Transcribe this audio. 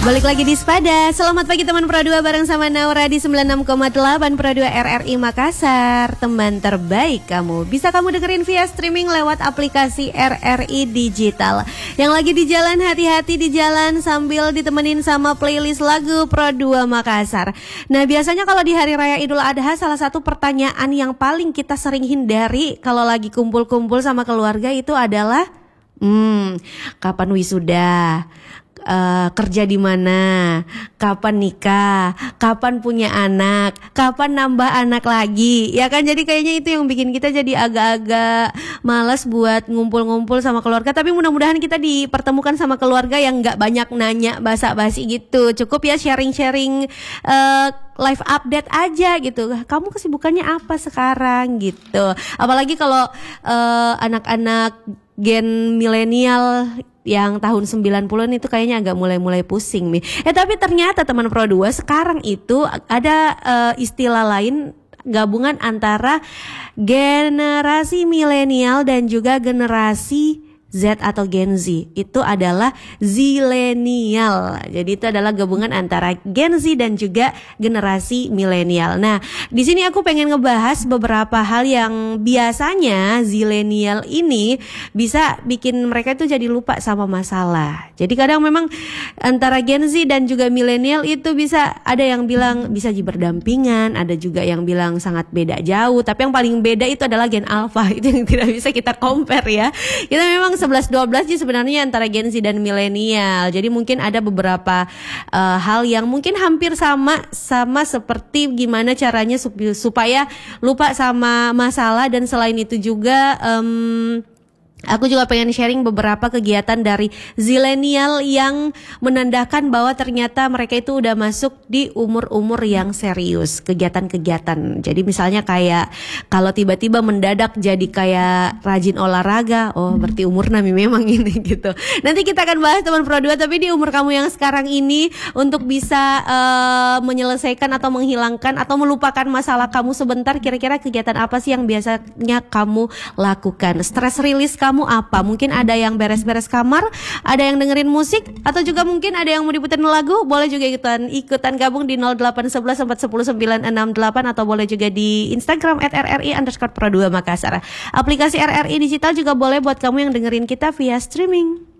Balik lagi di Spada. Selamat pagi teman Pro 2 bareng sama Naura di 96,8 Pro 2 RRI Makassar. Teman terbaik kamu. Bisa kamu dengerin via streaming lewat aplikasi RRI Digital. Yang lagi di jalan, hati-hati di jalan sambil ditemenin sama playlist lagu Pro 2 Makassar. Nah, biasanya kalau di hari raya Idul Adha, salah satu pertanyaan yang paling kita sering hindari kalau lagi kumpul-kumpul sama keluarga itu adalah kapan wisuda? Kerja di mana, kapan nikah, kapan punya anak, kapan nambah anak lagi, ya kan? Jadi kayaknya itu yang bikin kita jadi agak-agak malas buat ngumpul-ngumpul sama keluarga. Tapi mudah-mudahan kita dipertemukan sama keluarga yang nggak banyak nanya basa-basi gitu. Cukup ya sharing-sharing live update aja gitu. Kamu kesibukannya apa sekarang gitu. Apalagi kalau anak-anak gen milenial yang tahun 90-an itu kayaknya agak mulai pusing nih. Tapi ternyata teman Pro 2 sekarang itu ada istilah lain, gabungan antara generasi milenial dan juga generasi Z atau Gen Z. Itu adalah Zilenial. Jadi itu adalah gabungan antara Gen Z dan juga generasi milenial. Nah, di sini aku pengen ngebahas beberapa hal yang biasanya Zilenial ini bisa bikin mereka itu jadi lupa sama masalah. Jadi kadang memang antara Gen Z dan juga milenial itu bisa, ada yang bilang bisa berdampingan, ada juga yang bilang sangat beda jauh. Tapi yang paling beda itu adalah Gen Alpha. Itu yang tidak bisa kita compare ya. Kita memang 11-12 sih sebenarnya antara Gen Z dan milenial. Jadi mungkin ada beberapa hal yang mungkin hampir sama seperti gimana caranya supaya lupa sama masalah. Dan selain itu juga aku juga pengen sharing beberapa kegiatan dari Zilenial yang menandakan bahwa ternyata mereka itu udah masuk di umur-umur yang serius, kegiatan-kegiatan. Jadi misalnya kayak kalau tiba-tiba mendadak jadi kayak rajin olahraga, oh berarti umur nami memang ini gitu. Nanti kita akan bahas teman Pro 2, tapi di umur kamu yang sekarang ini untuk bisa menyelesaikan atau menghilangkan atau melupakan masalah kamu sebentar, kira-kira kegiatan apa sih yang biasanya kamu lakukan? Stress release kamu apa? Mungkin ada yang beres-beres kamar, ada yang dengerin musik, atau juga mungkin ada yang mau diputerin lagu. Boleh juga ikutan gabung di 0811 410 968 atau boleh juga di Instagram @rri_pro2 Makassar. Aplikasi RRI Digital juga boleh buat kamu yang dengerin kita via streaming.